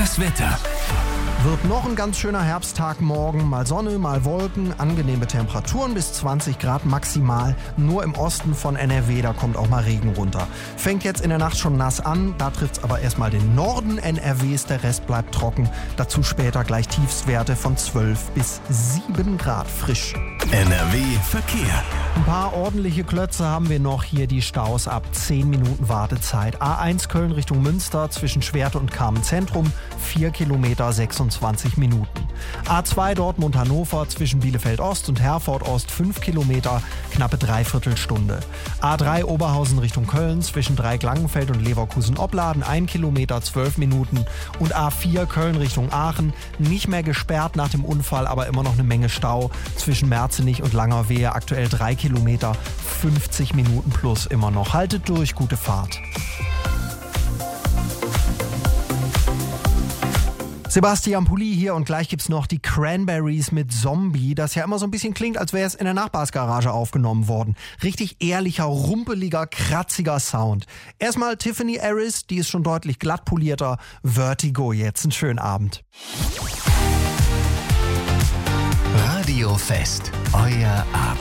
Das Wetter. Wird noch ein ganz schöner Herbsttag morgen. Mal Sonne, mal Wolken, angenehme Temperaturen bis 20 Grad maximal. Nur im Osten von NRW, da kommt auch mal Regen runter. Fängt jetzt in der Nacht schon nass an, da trifft's aber erstmal den Norden NRWs, der Rest bleibt trocken. Dazu später gleich Tiefstwerte von 12 bis 7 Grad frisch. NRW Verkehr. Ein paar ordentliche Klötze haben wir noch. Hier die Staus ab 10 Minuten Wartezeit. A1 Köln Richtung Münster zwischen Schwerte und Kamen Zentrum, 4 Kilometer 26 Minuten. A2 Dortmund-Hannover zwischen Bielefeld Ost und Herford Ost 5 Kilometer, knappe Dreiviertelstunde. A3 Oberhausen Richtung Köln zwischen Dreieck-Langenfeld und Leverkusen-Opladen 1 Kilometer 12 Minuten. Und A4 Köln Richtung Aachen, nicht mehr gesperrt nach dem Unfall, aber immer noch eine Menge Stau zwischen Merzenich und Langerwehe, aktuell 3 Kilometer, 50 Minuten plus immer noch. Haltet durch, gute Fahrt. Sebastian Pulli hier und gleich gibt's noch die Cranberries mit Zombie, das ja immer so ein bisschen klingt, als wäre es in der Nachbarsgarage aufgenommen worden. Richtig ehrlicher, rumpeliger, kratziger Sound. Erstmal Tiffany Harris, die ist schon deutlich glatt polierter. Vertigo jetzt, einen schönen Abend. Radio Fest, euer Abend.